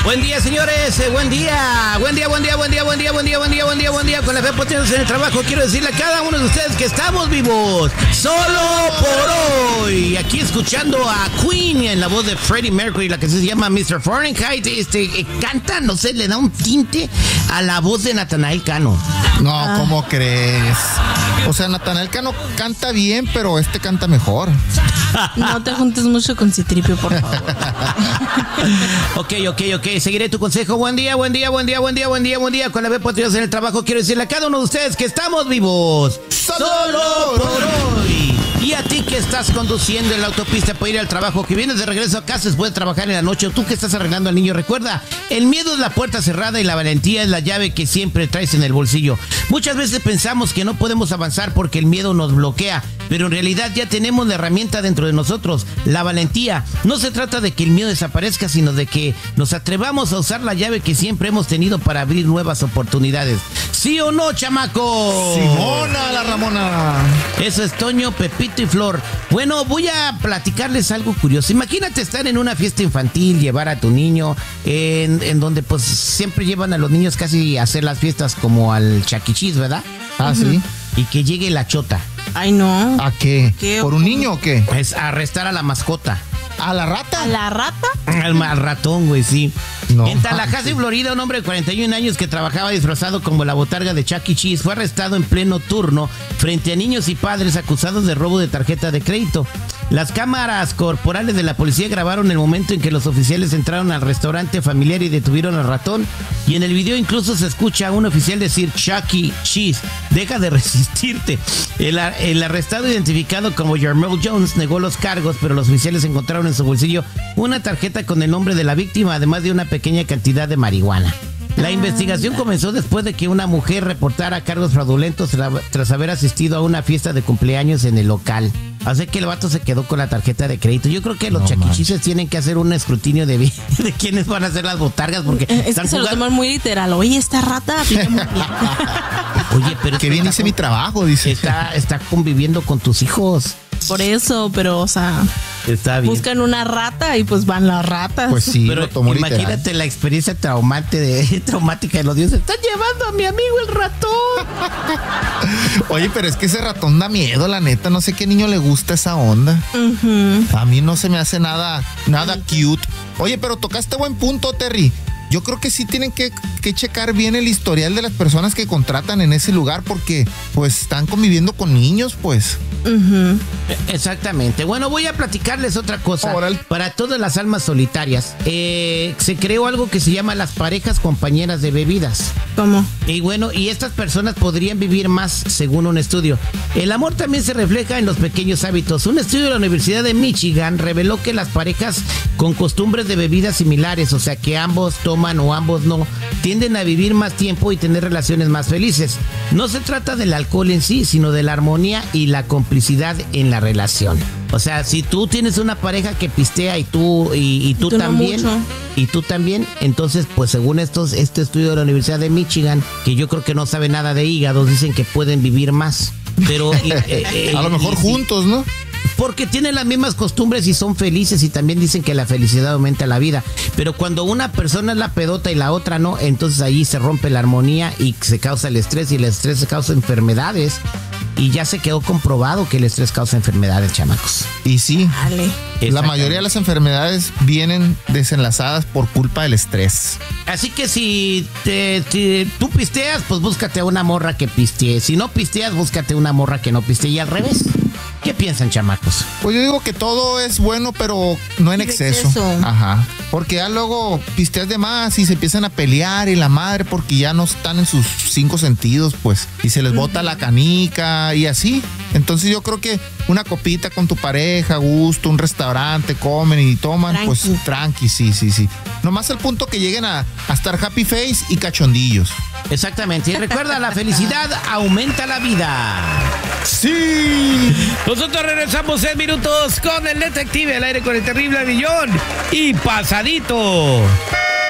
Buen día, señores, buen día. Buen día. Con la fe potentes en el trabajo, quiero decirle a cada uno de ustedes que estamos vivos. Solo por hoy. Aquí escuchando a Queen en la voz de Freddie Mercury, la que se llama Mr. Fahrenheit. Canta, no sé, le da un tinte a la voz de Natanael Cano. No, ¿cómo crees? O sea, Natanael Cano canta bien, pero canta mejor. No te juntes mucho con Citripio, por favor. Ok. Seguiré tu consejo. Buen día. Con la fe potentes en el trabajo, quiero decirle a cada uno de ustedes que estamos vivos. Solo por hoy. Y a ti que estás conduciendo en la autopista para ir al trabajo, que vienes de regreso a casa después de trabajar en la noche, o tú que estás arreglando al niño, recuerda, el miedo es la puerta cerrada y la valentía es la llave que siempre traes en el bolsillo. Muchas veces pensamos que no podemos avanzar porque el miedo nos bloquea, pero en realidad ya tenemos la herramienta dentro de nosotros, la valentía. No se trata de que el miedo desaparezca, sino de que nos atrevamos a usar la llave que siempre hemos tenido para abrir nuevas oportunidades. ¿Sí o no, chamaco? Simona, la Ramona. Eso es Toño, Pepito y Flor. Bueno, voy a platicarles algo curioso. Imagínate estar en una fiesta infantil, llevar a tu niño, en donde pues siempre llevan a los niños casi a hacer las fiestas como al Chuck E. Cheese, ¿verdad? Ah, sí. Y que llegue la chota. Ay, no. ¿A qué? ¿Por un niño o qué? Es arrestar a la mascota. ¿A la rata? ¿A la rata? Al ratón, güey, sí. No. En Tallahassee, Florida, un hombre de 41 años que trabajaba disfrazado como la botarga de Chuck E. Cheese fue arrestado en pleno turno frente a niños y padres acusados de robo de tarjeta de crédito. Las cámaras corporales de la policía grabaron el momento en que los oficiales entraron al restaurante familiar y detuvieron al ratón. Y en el video incluso se escucha a un oficial decir: Chuck E. Cheese, deja de resistirte. El arrestado, identificado como Jarmel Jones, negó los cargos, pero los oficiales encontraron en su bolsillo una tarjeta con el nombre de la víctima, además de una pequeña cantidad de marihuana. La investigación comenzó después de que una mujer reportara cargos fraudulentos tras haber asistido a una fiesta de cumpleaños en el local. Así que el vato se quedó con la tarjeta de crédito. Yo creo que los chaquichises tienen que hacer un escrutinio de quiénes van a ser las botargas, porque es que se lo toman muy literal. Oye, esta rata aplica muy bien. Oye, pero qué bien hice mi trabajo, dice. Está conviviendo con tus hijos. Por eso, pero, o sea, está bien. Buscan una rata y pues van las ratas. Pues sí, pero imagínate literal. La experiencia traumática de los dioses. Están llevando a mi amigo el ratón. Oye, pero es que ese ratón da miedo, la neta. No sé qué niño le gusta esa onda. A mí no se me hace nada cute. Oye, pero tocaste buen punto, Terry. Yo creo que sí tienen que checar bien el historial de las personas que contratan en ese lugar, porque pues están conviviendo con niños, pues. Exactamente. Bueno, voy a platicarles otra cosa. Para todas las almas solitarias, se creó algo que se llama las parejas compañeras de bebidas. ¿Cómo? Y bueno, y estas personas podrían vivir más, según un estudio. El amor también se refleja en los pequeños hábitos. Un estudio de la Universidad de Michigan reveló que las parejas con costumbres de bebidas similares, o sea que ambos toman o ambos no, tienden a vivir más tiempo y tener relaciones más felices. No se trata del alcohol en sí, sino de la armonía y la complicidad en la relación. O sea, si tú tienes una pareja que pistea y tú también, no y tú también, entonces pues según este estudio de la Universidad de Michigan, que yo creo que no sabe nada de hígados, dicen que pueden vivir más. Pero a lo mejor juntos, ¿no? Porque tienen las mismas costumbres y son felices, y también dicen que la felicidad aumenta la vida. Pero cuando una persona es la pedota y la otra no, entonces ahí se rompe la armonía y se causa el estrés, y el estrés se causa enfermedades. Y ya se quedó comprobado que el estrés causa enfermedades, chamacos. Y sí, vale. La mayoría de las enfermedades vienen desenlazadas por culpa del estrés. Así que si tú pisteas, pues búscate a una morra que pistee. Si no pisteas, búscate una morra que no pistee, y al revés. ¿Qué piensan, chamacos? Pues yo digo que todo es bueno, pero no en exceso. Ajá. Porque ya luego pisteas de más y se empiezan a pelear y la madre, porque ya no están en sus 5 sentidos, pues. Y se les bota la canica y así. Entonces yo creo que una copita con tu pareja, a gusto, un restaurante, comen y toman, tranqui. Pues tranqui, sí. Nomás al punto que lleguen a estar happy face y cachondillos. Exactamente. Y recuerda, la felicidad aumenta la vida. ¡Sí! Nosotros regresamos en minutos con el detective al aire con el terrible Millón y Pasadito.